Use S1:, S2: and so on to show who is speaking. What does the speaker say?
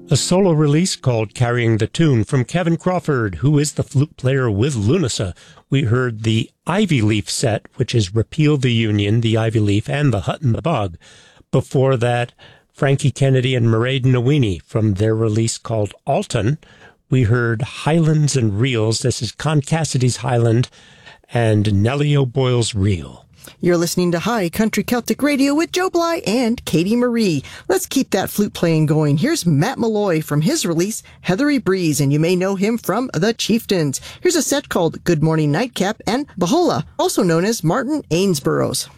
S1: A solo release called Carrying the Tune from Kevin Crawford, who is the flute player with Lunasa. We heard the Ivy Leaf set, which is Repeal the Union, the Ivy Leaf, and the Hut and the Bug. Before that, Frankie Kennedy and Mairead Nawini from their release called Alton. We heard Highlands and Reels. This is Con Cassidy's Highland and Nellie O'Boyle's Reel.
S2: You're listening to High Country Celtic Radio with Joe Bly and Katie Marie. Let's keep that flute playing going. Here's Matt Malloy from his release, Heathery Breeze, and you may know him from The Chieftains. Here's a set called Good Morning Nightcap and Bahola, also known as Martin Ainsboroughs.